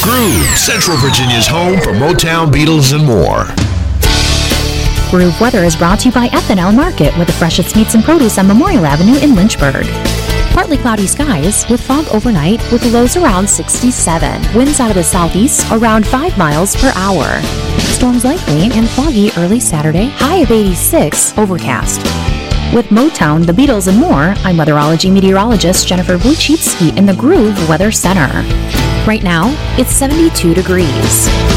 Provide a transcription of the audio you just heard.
Groove, Central Virginia's home for Motown, Beatles, and more. Groove Weather is brought to you by Ethanol Market with the freshest meats and produce on Memorial Avenue in Lynchburg. Partly cloudy skies with fog overnight with lows around 67. Winds out of the southeast around 5 miles per hour. Storms likely and foggy early Saturday, high of 86, overcast. With Motown, the Beatles, and more, I'm weatherology meteorologist Jennifer Wojcicki in the Groove Weather Center. Right now, it's 72 degrees.